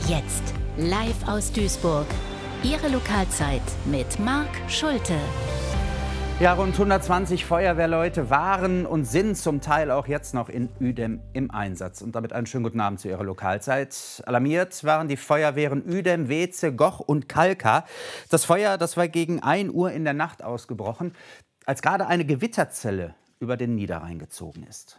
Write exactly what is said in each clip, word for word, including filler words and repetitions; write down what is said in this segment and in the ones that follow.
Jetzt live aus Duisburg. Ihre Lokalzeit mit Marc Schulte. Ja, rund hundertzwanzig Feuerwehrleute waren und sind zum Teil auch jetzt noch in Uedem im Einsatz. Und damit einen schönen guten Abend zu Ihrer Lokalzeit. Alarmiert waren die Feuerwehren Uedem, Weeze, Goch und Kalka. Das Feuer, das war gegen ein Uhr in der Nacht ausgebrochen, als gerade eine Gewitterzelle über den Niederrhein gezogen ist.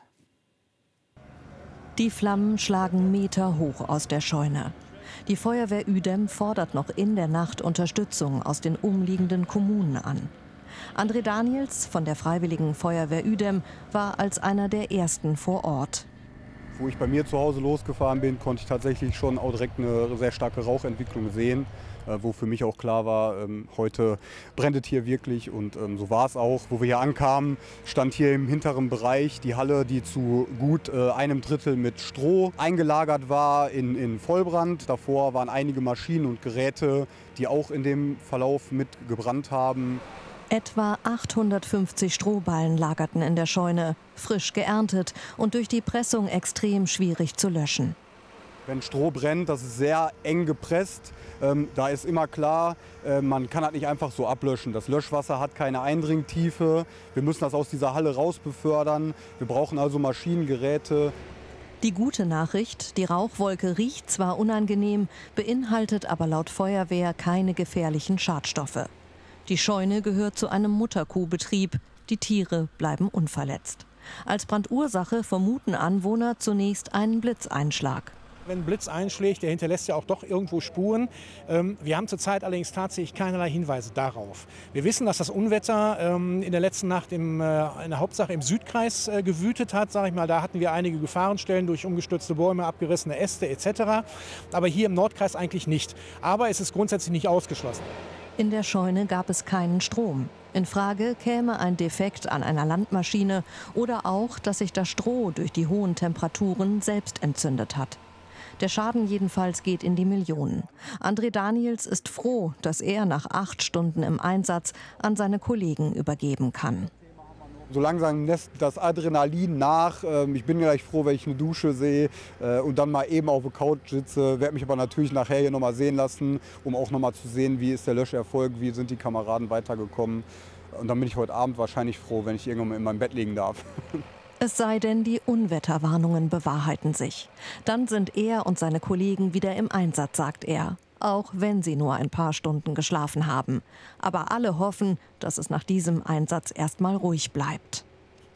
Die Flammen schlagen Meter hoch aus der Scheune. Die Feuerwehr Uedem fordert noch in der Nacht Unterstützung aus den umliegenden Kommunen an. André Daniels von der Freiwilligen Feuerwehr Uedem war als einer der ersten vor Ort. Wo ich bei mir zu Hause losgefahren bin, konnte ich tatsächlich schon auch direkt eine sehr starke Rauchentwicklung sehen, äh, wo für mich auch klar war, ähm, heute brennt es hier wirklich, und ähm, so war es auch. Wo wir hier ankamen, stand hier im hinteren Bereich die Halle, die zu gut äh, einem Drittel mit Stroh eingelagert war, in, in Vollbrand. Davor waren einige Maschinen und Geräte, die auch in dem Verlauf mit gebrannt haben. Etwa achthundertfünfzig Strohballen lagerten in der Scheune, frisch geerntet und durch die Pressung extrem schwierig zu löschen. Wenn Stroh brennt, das ist sehr eng gepresst. Ähm, da ist immer klar, äh, man kann das nicht einfach so ablöschen. Das Löschwasser hat keine Eindringtiefe. Wir müssen das aus dieser Halle raus befördern. Wir brauchen also Maschinen, Geräte. Die gute Nachricht, die Rauchwolke riecht zwar unangenehm, beinhaltet aber laut Feuerwehr keine gefährlichen Schadstoffe. Die Scheune gehört zu einem Mutterkuhbetrieb. Die Tiere bleiben unverletzt. Als Brandursache vermuten Anwohner zunächst einen Blitzeinschlag. Wenn ein Blitz einschlägt, der hinterlässt ja auch doch irgendwo Spuren. Wir haben zurzeit allerdings tatsächlich keinerlei Hinweise darauf. Wir wissen, dass das Unwetter in der letzten Nacht im, in der Hauptsache im Südkreis gewütet hat. Sag ich mal, da hatten wir einige Gefahrenstellen durch umgestürzte Bäume, abgerissene Äste et cetera. Aber hier im Nordkreis eigentlich nicht. Aber es ist grundsätzlich nicht ausgeschlossen. In der Scheune gab es keinen Strom. In Frage käme ein Defekt an einer Landmaschine oder auch, dass sich das Stroh durch die hohen Temperaturen selbst entzündet hat. Der Schaden jedenfalls geht in die Millionen. André Daniels ist froh, dass er nach acht Stunden im Einsatz an seine Kollegen übergeben kann. So langsam lässt das Adrenalin nach. Ich bin gleich froh, wenn ich eine Dusche sehe und dann mal eben auf der Couch sitze. Werde mich aber natürlich nachher hier noch mal sehen lassen, um auch noch mal zu sehen, wie ist der Löscherfolg, wie sind die Kameraden weitergekommen. Und dann bin ich heute Abend wahrscheinlich froh, wenn ich irgendwann mal in meinem Bett liegen darf. Es sei denn, die Unwetterwarnungen bewahrheiten sich. Dann sind er und seine Kollegen wieder im Einsatz, sagt er. Auch wenn sie nur ein paar Stunden geschlafen haben. Aber alle hoffen, dass es nach diesem Einsatz erstmal ruhig bleibt.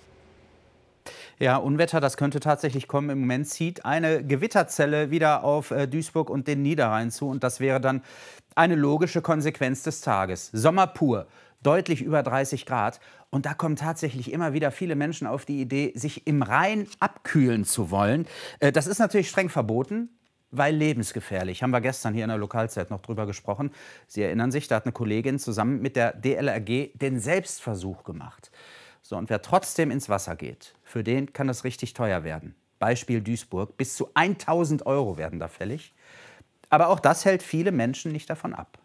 Ja, Unwetter, das könnte tatsächlich kommen. Im Moment zieht eine Gewitterzelle wieder auf äh, Duisburg und den Niederrhein zu. Und das wäre dann eine logische Konsequenz des Tages. Sommer pur, deutlich über dreißig Grad. Und da kommen tatsächlich immer wieder viele Menschen auf die Idee, sich im Rhein abkühlen zu wollen. Äh, das ist natürlich streng verboten. Weil lebensgefährlich. Haben wir gestern hier in der Lokalzeit noch drüber gesprochen. Sie erinnern sich, da hat eine Kollegin zusammen mit der D L R G den Selbstversuch gemacht. So, und wer trotzdem ins Wasser geht, für den kann das richtig teuer werden. Beispiel Duisburg, bis zu tausend Euro werden da fällig. Aber auch das hält viele Menschen nicht davon ab.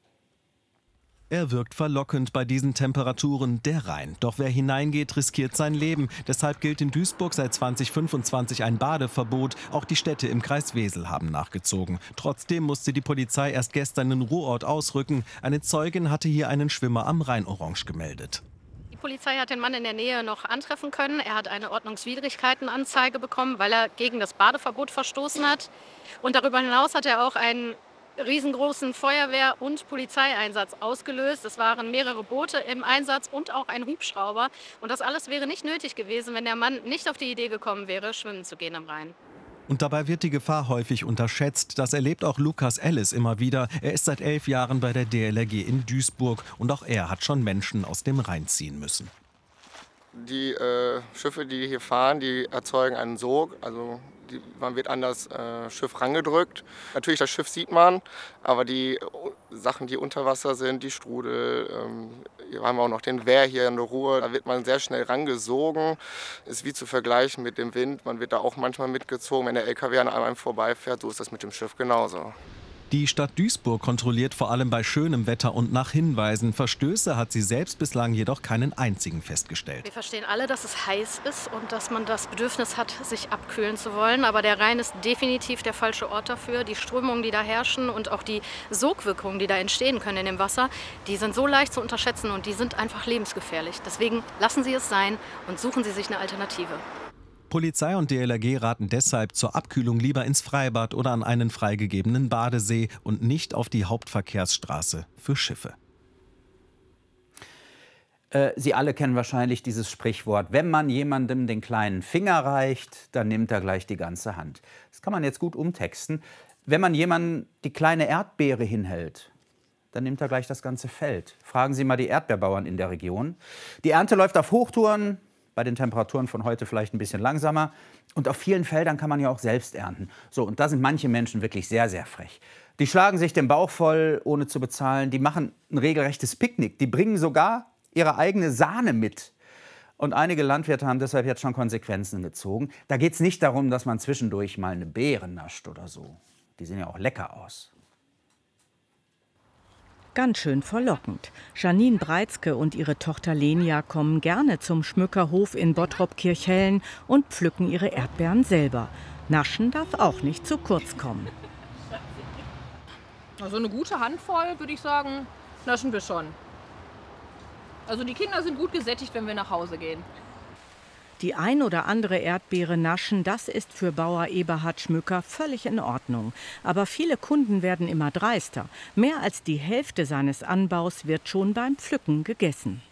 Er wirkt verlockend bei diesen Temperaturen, der Rhein. Doch wer hineingeht, riskiert sein Leben. Deshalb gilt in Duisburg seit zweitausendfünfundzwanzig ein Badeverbot. Auch die Städte im Kreis Wesel haben nachgezogen. Trotzdem musste die Polizei erst gestern den Ruhrort ausrücken. Eine Zeugin hatte hier einen Schwimmer am Rhein-Orange gemeldet. Die Polizei hat den Mann in der Nähe noch antreffen können. Er hat eine Ordnungswidrigkeitenanzeige bekommen, weil er gegen das Badeverbot verstoßen hat. Und darüber hinaus hat er auch einen riesengroßen Feuerwehr- und Polizeieinsatz ausgelöst. Es waren mehrere Boote im Einsatz und auch ein Hubschrauber. Und das alles wäre nicht nötig gewesen, wenn der Mann nicht auf die Idee gekommen wäre, schwimmen zu gehen am Rhein. Und dabei wird die Gefahr häufig unterschätzt. Das erlebt auch Lukas Ellis immer wieder. Er ist seit elf Jahren bei der D L R G in Duisburg. Und auch er hat schon Menschen aus dem Rhein ziehen müssen. Die äh, Schiffe, die hier fahren, die erzeugen einen Sog. Also die, man wird an das äh, Schiff rangedrückt. Natürlich, das Schiff sieht man, aber die Sachen, die unter Wasser sind, die Strudel, ähm, wir haben auch noch den Wehr hier in der Ruhr, da wird man sehr schnell rangesogen. Ist wie zu vergleichen mit dem Wind. Man wird da auch manchmal mitgezogen, wenn der L K W an einem vorbeifährt. So ist das mit dem Schiff genauso. Die Stadt Duisburg kontrolliert vor allem bei schönem Wetter und nach Hinweisen. Verstöße hat sie selbst bislang jedoch keinen einzigen festgestellt. Wir verstehen alle, dass es heiß ist und dass man das Bedürfnis hat, sich abkühlen zu wollen. Aber der Rhein ist definitiv der falsche Ort dafür. Die Strömungen, die da herrschen und auch die Sogwirkungen, die da entstehen können in dem Wasser, die sind so leicht zu unterschätzen und die sind einfach lebensgefährlich. Deswegen lassen Sie es sein und suchen Sie sich eine Alternative. Polizei und D L R G raten deshalb zur Abkühlung lieber ins Freibad oder an einen freigegebenen Badesee und nicht auf die Hauptverkehrsstraße für Schiffe. Äh, Sie alle kennen wahrscheinlich dieses Sprichwort: Wenn man jemandem den kleinen Finger reicht, dann nimmt er gleich die ganze Hand. Das kann man jetzt gut umtexten. Wenn man jemandem die kleine Erdbeere hinhält, dann nimmt er gleich das ganze Feld. Fragen Sie mal die Erdbeerbauern in der Region. Die Ernte läuft auf Hochtouren. Bei den Temperaturen von heute vielleicht ein bisschen langsamer. Und auf vielen Feldern kann man ja auch selbst ernten. So, und da sind manche Menschen wirklich sehr, sehr frech. Die schlagen sich den Bauch voll, ohne zu bezahlen. Die machen ein regelrechtes Picknick. Die bringen sogar ihre eigene Sahne mit. Und einige Landwirte haben deshalb jetzt schon Konsequenzen gezogen. Da geht es nicht darum, dass man zwischendurch mal eine Beere nascht oder so. Die sehen ja auch lecker aus. Ganz schön verlockend. Janine Breitzke und ihre Tochter Lenia kommen gerne zum Schmückerhof in Bottrop-Kirchhellen und pflücken ihre Erdbeeren selber. Naschen darf auch nicht zu kurz kommen. Also eine gute Handvoll, würde ich sagen, naschen wir schon. Also die Kinder sind gut gesättigt, wenn wir nach Hause gehen. Die ein oder andere Erdbeere naschen, das ist für Bauer Eberhard Schmücker völlig in Ordnung. Aber viele Kunden werden immer dreister. Mehr als die Hälfte seines Anbaus wird schon beim Pflücken gegessen.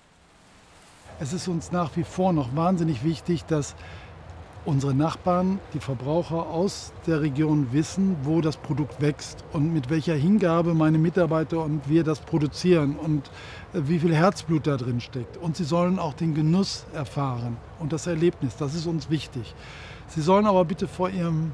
Es ist uns nach wie vor noch wahnsinnig wichtig, dass unsere Nachbarn, die Verbraucher aus der Region wissen, wo das Produkt wächst und mit welcher Hingabe meine Mitarbeiter und wir das produzieren und wie viel Herzblut da drin steckt. Und sie sollen auch den Genuss erfahren und das Erlebnis, das ist uns wichtig. Sie sollen aber bitte vor ihrem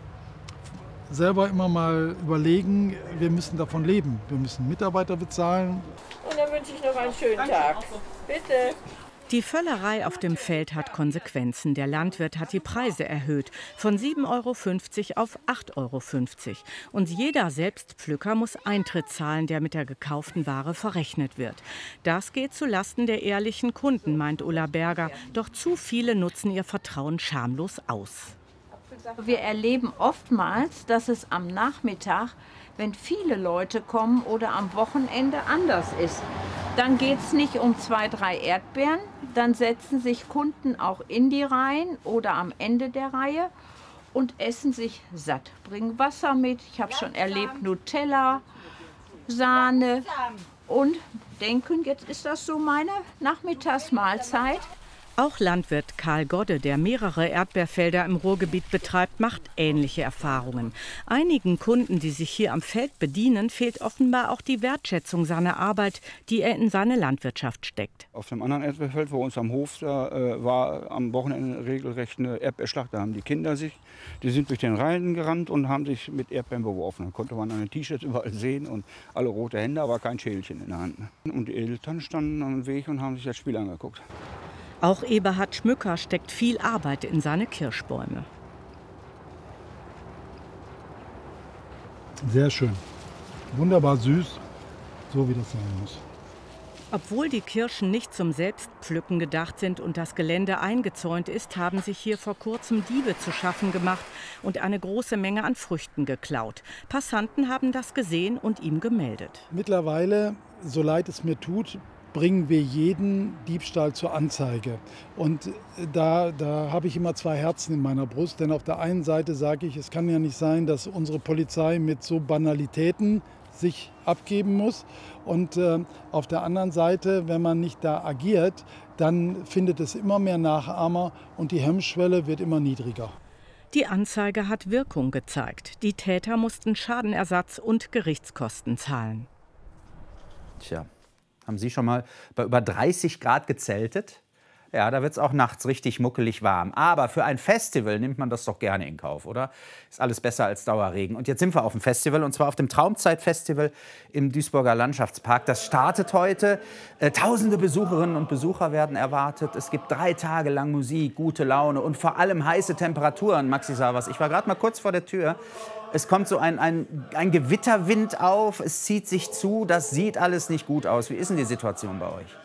selber immer mal überlegen, wir müssen davon leben. Wir müssen Mitarbeiter bezahlen. Und dann wünsche ich noch einen schönen Tag. Bitte. Die Völlerei auf dem Feld hat Konsequenzen. Der Landwirt hat die Preise erhöht, von sieben Euro fünfzig auf acht Euro fünfzig. Und jeder Selbstpflücker muss Eintritt zahlen, der mit der gekauften Ware verrechnet wird. Das geht zulasten der ehrlichen Kunden, meint Ulla Berger. Doch zu viele nutzen ihr Vertrauen schamlos aus. Wir erleben oftmals, dass es am Nachmittag, wenn viele Leute kommen oder am Wochenende anders ist. Dann geht es nicht um zwei, drei Erdbeeren, dann setzen sich Kunden auch in die Reihen oder am Ende der Reihe und essen sich satt. Bringen Wasser mit, ich habe schon erlebt Nutella, Sahne und denken, jetzt ist das so meine Nachmittagsmahlzeit. Auch Landwirt Karl Godde, der mehrere Erdbeerfelder im Ruhrgebiet betreibt, macht ähnliche Erfahrungen. Einigen Kunden, die sich hier am Feld bedienen, fehlt offenbar auch die Wertschätzung seiner Arbeit, die er in seine Landwirtschaft steckt. Auf dem anderen Erdbeerfeld, wo uns am Hof da, äh, war am Wochenende regelrecht eine Erdbeerschlacht. Da haben die Kinder sich, die sind durch den Rhein gerannt und haben sich mit Erdbeeren beworfen. Dann konnte man an den T-Shirts überall sehen und alle rote Hände, aber kein Schälchen in der Hand. Und die Eltern standen am Weg und haben sich das Spiel angeguckt. Auch Eberhard Schmücker steckt viel Arbeit in seine Kirschbäume. Sehr schön. Wunderbar süß, so wie das sein muss. Obwohl die Kirschen nicht zum Selbstpflücken gedacht sind und das Gelände eingezäunt ist, haben sich hier vor kurzem Diebe zu schaffen gemacht und eine große Menge an Früchten geklaut. Passanten haben das gesehen und ihm gemeldet. Mittlerweile, so leid es mir tut, bringen wir jeden Diebstahl zur Anzeige. Und da, da habe ich immer zwei Herzen in meiner Brust. Denn auf der einen Seite sage ich, es kann ja nicht sein, dass unsere Polizei mit so Banalitäten sich abgeben muss. Und äh, auf der anderen Seite, wenn man nicht da agiert, dann findet es immer mehr Nachahmer und die Hemmschwelle wird immer niedriger. Die Anzeige hat Wirkung gezeigt. Die Täter mussten Schadenersatz und Gerichtskosten zahlen. Tja. Haben Sie schon mal bei über dreißig Grad gezeltet? Ja, da wird es auch nachts richtig muckelig warm. Aber für ein Festival nimmt man das doch gerne in Kauf, oder? Ist alles besser als Dauerregen. Und jetzt sind wir auf dem Festival, und zwar auf dem Traumzeit-Festival im Duisburger Landschaftspark. Das startet heute. Äh, tausende Besucherinnen und Besucher werden erwartet. Es gibt drei Tage lang Musik, gute Laune und vor allem heiße Temperaturen. Maxi Savas, ich war gerade mal kurz vor der Tür. Es kommt so ein, ein, ein Gewitterwind auf, es zieht sich zu, das sieht alles nicht gut aus. Wie ist denn die Situation bei euch?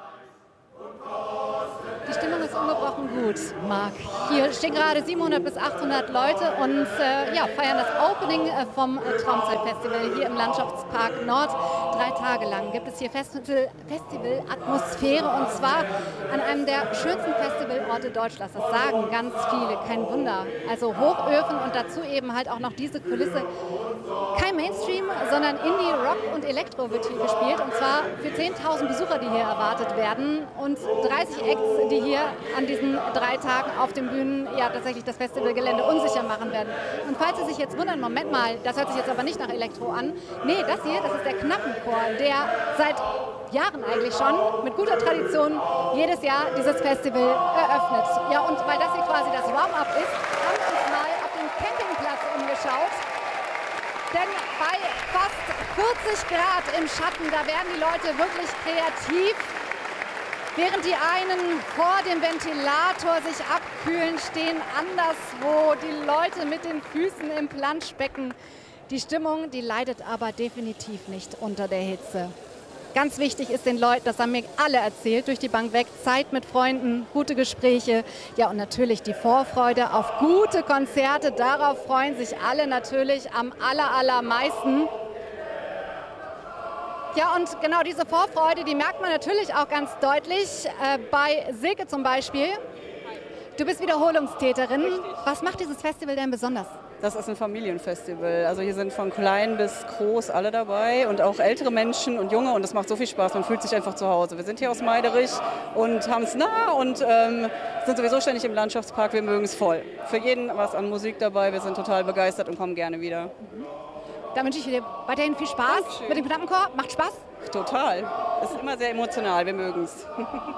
Die Stimmung ist ungebrochen gut, Marc. Hier stehen gerade siebenhundert bis achthundert Leute und äh, ja, feiern das Opening äh, vom äh, Traumzeit-Festival hier im Landschaftspark Nord. Drei Tage lang gibt es hier Festival, Festival-Atmosphäre und zwar an einem der schönsten Festivalorte Deutschlands. Das sagen ganz viele, kein Wunder. Also Hochöfen und dazu eben halt auch noch diese Kulisse. Kein Mainstream, sondern Indie, Rock und Elektro wird hier gespielt und zwar für zehntausend Besucher, die hier erwartet werden und dreißig Acts, die hier an diesen drei Tagen auf den Bühnen ja tatsächlich das Festivalgelände unsicher machen werden. Und falls Sie sich jetzt wundern, Moment mal, das hört sich jetzt aber nicht nach Elektro an. Nee, das hier, das ist der Knappenchor, der seit Jahren eigentlich schon mit guter Tradition jedes Jahr dieses Festival eröffnet. Ja, und weil das hier quasi das Warm-up ist, haben wir uns mal auf den Campingplatz umgeschaut. Denn bei fast vierzig Grad im Schatten, da werden die Leute wirklich kreativ. Während die einen vor dem Ventilator sich abkühlen, stehen anderswo die Leute mit den Füßen im Planschbecken. Die Stimmung, die leidet aber definitiv nicht unter der Hitze. Ganz wichtig ist den Leuten, das haben mir alle erzählt, durch die Bank weg, Zeit mit Freunden, gute Gespräche, ja und natürlich die Vorfreude auf gute Konzerte. Darauf freuen sich alle natürlich am aller, allermeisten. Ja, und genau diese Vorfreude, die merkt man natürlich auch ganz deutlich äh, bei Silke zum Beispiel. Du bist Wiederholungstäterin. Richtig. Was macht dieses Festival denn besonders? Das ist ein Familienfestival. Also hier sind von klein bis groß alle dabei und auch ältere Menschen und Junge. Und das macht so viel Spaß, man fühlt sich einfach zu Hause. Wir sind hier aus Meiderich und haben es nah und ähm, sind sowieso ständig im Landschaftspark. Wir mögen es voll. Für jeden was an Musik dabei. Wir sind total begeistert und kommen gerne wieder. Mhm. Da wünsche ich dir weiterhin viel Spaß Dankeschön. Mit dem Knappenchor. Macht Spaß? Total. Es ist immer sehr emotional, wir mögen es.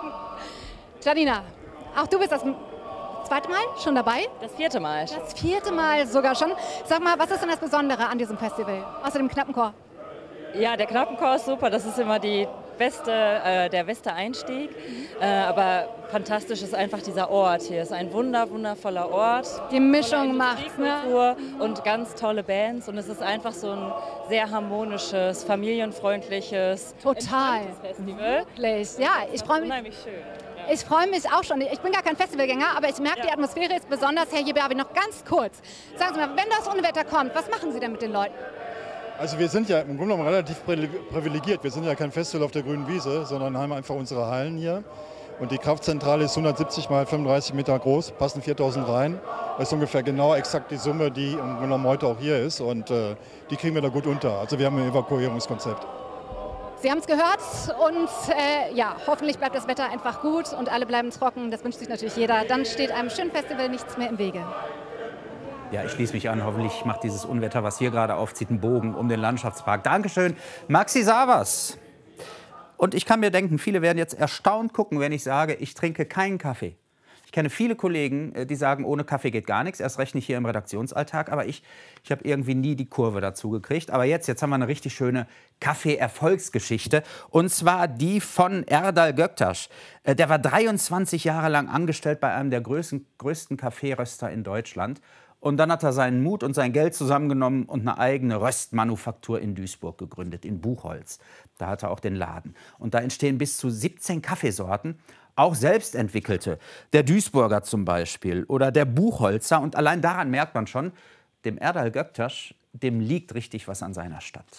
Janina, auch du bist das zweite Mal schon dabei? Das vierte Mal. Das vierte Mal sogar schon. Sag mal, was ist denn das Besondere an diesem Festival, außer dem Knappenchor? Ja, der Knappenchor ist super. Das ist immer die beste, äh, der beste Einstieg. Mhm. Äh, aber fantastisch ist einfach dieser Ort hier. Es ist ein wunder, wundervoller Ort. Die Mischung macht, ne? Und ganz tolle Bands. Und es ist einfach so ein sehr harmonisches, familienfreundliches, total Festival. Wirklich. Ja, ich freue mich. Unheimlich schön. Ich freue mich auch schon. Ich bin gar kein Festivalgänger, aber ich merke, ja. Die Atmosphäre ist besonders. Herr Jeberbi, noch ganz kurz. Sagen Sie mal, wenn das Unwetter kommt, was machen Sie denn mit den Leuten? Also wir sind ja im Grunde genommen relativ privilegiert. Wir sind ja kein Festival auf der grünen Wiese, sondern haben einfach unsere Hallen hier. Und die Kraftzentrale ist hundertsiebzig mal fünfunddreißig Meter groß, passen viertausend rein. Das ist ungefähr genau exakt die Summe, die im Grunde genommen heute auch hier ist. Und äh, die kriegen wir da gut unter. Also wir haben ein Evakuierungskonzept. Sie haben es gehört und äh, ja, hoffentlich bleibt das Wetter einfach gut und alle bleiben trocken. Das wünscht sich natürlich jeder. Dann steht einem schönen Festival nichts mehr im Wege. Ja, ich schließe mich an. Hoffentlich macht dieses Unwetter, was hier gerade aufzieht, einen Bogen um den Landschaftspark. Dankeschön, Maxi Savas. Und ich kann mir denken, viele werden jetzt erstaunt gucken, wenn ich sage, ich trinke keinen Kaffee. Ich kenne viele Kollegen, die sagen, ohne Kaffee geht gar nichts, erst recht nicht hier im Redaktionsalltag. Aber ich, ich habe irgendwie nie die Kurve dazu gekriegt. Aber jetzt, jetzt haben wir eine richtig schöne Kaffee-Erfolgsgeschichte. Und zwar die von Erdal Göktaş. Der war dreiundzwanzig Jahre lang angestellt bei einem der größten, größten Kaffeeröster in Deutschland. Und dann hat er seinen Mut und sein Geld zusammengenommen und eine eigene Röstmanufaktur in Duisburg gegründet, in Buchholz. Da hat er auch den Laden. Und da entstehen bis zu siebzehn Kaffeesorten, auch selbst entwickelte. Der Duisburger zum Beispiel oder der Buchholzer. Und allein daran merkt man schon, dem Erdal Göktaş, dem liegt richtig was an seiner Stadt.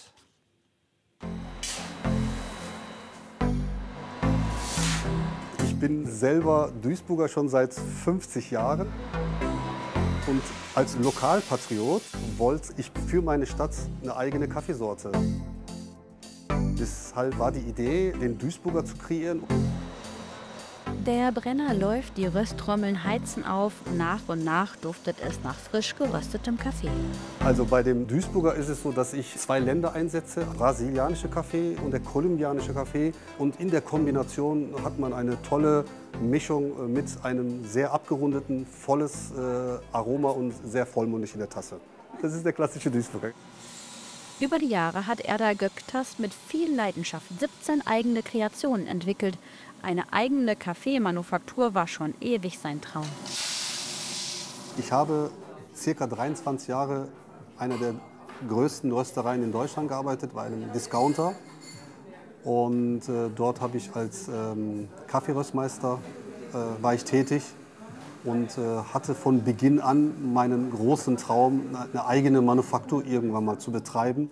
Ich bin selber Duisburger schon seit fünfzig Jahren. Und als Lokalpatriot wollte ich für meine Stadt eine eigene Kaffeesorte. Deshalb war die Idee, den Duisburger zu kreieren. Der Brenner läuft, die Rösttrommeln heizen auf. Nach und nach duftet es nach frisch geröstetem Kaffee. Also bei dem Duisburger ist es so, dass ich zwei Länder einsetze. Brasilianische Kaffee und der kolumbianische Kaffee. Und in der Kombination hat man eine tolle Mischung mit einem sehr abgerundeten, volles äh, Aroma und sehr vollmundig in der Tasse. Das ist der klassische Duisburger. Über die Jahre hat Erdal Göktaş mit viel Leidenschaft siebzehn eigene Kreationen entwickelt. Eine eigene Kaffeemanufaktur war schon ewig sein Traum. Ich habe circa dreiundzwanzig Jahre einer der größten Röstereien in Deutschland gearbeitet, bei einem Discounter. Und äh, dort habe ich als ähm, Kaffeeröstmeister äh, war ich tätig und äh, hatte von Beginn an meinen großen Traum, eine eigene Manufaktur irgendwann mal zu betreiben.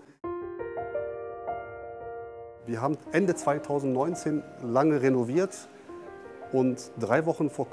Wir haben Ende zweitausendneunzehn lange renoviert und drei Wochen vor